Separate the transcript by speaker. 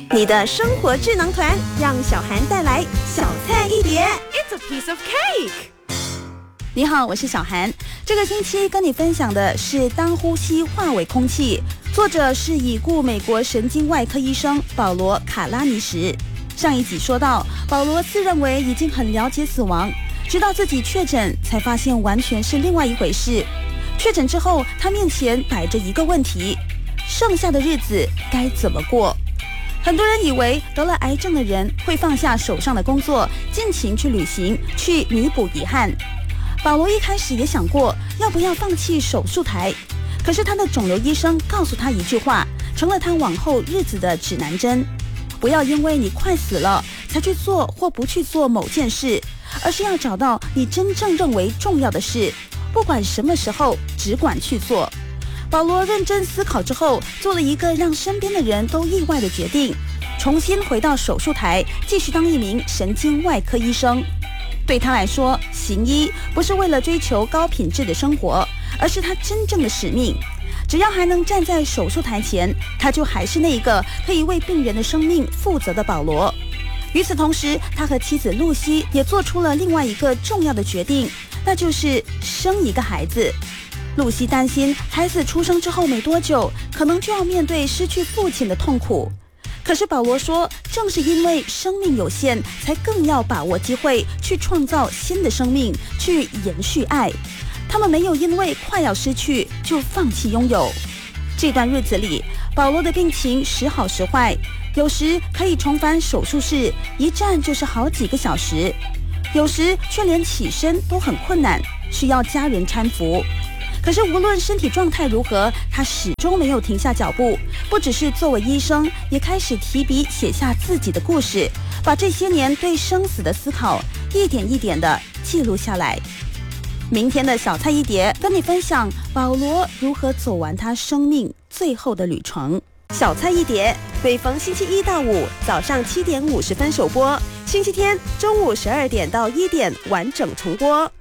Speaker 1: 你的生活智囊团，让小涵带来小菜一碟。
Speaker 2: It's a piece of cake。
Speaker 3: 你好，我是小涵。这个星期跟你分享的是《当呼吸化为空气》，作者是已故美国神经外科医生保罗·卡拉尼什。上一集说到，保罗自认为已经很了解死亡，直到自己确诊，才发现完全是另外一回事。确诊之后，他面前摆着一个问题：剩下的日子该怎么过？很多人以为得了癌症的人会放下手上的工作，尽情去旅行，去弥补遗憾。保罗一开始也想过要不要放弃手术台，可是他的肿瘤医生告诉他一句话，成了他往后日子的指南针：不要因为你快死了才去做或不去做某件事，而是要找到你真正认为重要的事，不管什么时候只管去做。保罗认真思考之后，做了一个让身边的人都意外的决定，重新回到手术台，继续当一名神经外科医生。对他来说，行医不是为了追求高品质的生活，而是他真正的使命。只要还能站在手术台前，他就还是那一个可以为病人的生命负责的保罗。与此同时，他和妻子露西也做出了另外一个重要的决定，那就是生一个孩子。露西担心孩子出生之后没多久，可能就要面对失去父亲的痛苦。可是保罗说，正是因为生命有限，才更要把握机会去创造新的生命，去延续爱。他们没有因为快要失去就放弃拥有。这段日子里，保罗的病情时好时坏，有时可以重返手术室，一站就是好几个小时，有时却连起身都很困难，需要家人搀扶。可是无论身体状态如何，他始终没有停下脚步，不只是作为医生，也开始提笔写下自己的故事，把这些年对生死的思考一点一点地记录下来。明天的小菜一碟，跟你分享保罗如何走完他生命最后的旅程。
Speaker 1: 小菜一碟，每逢星期一到五早上7点50分首播，星期天中午12点到1点完整重播。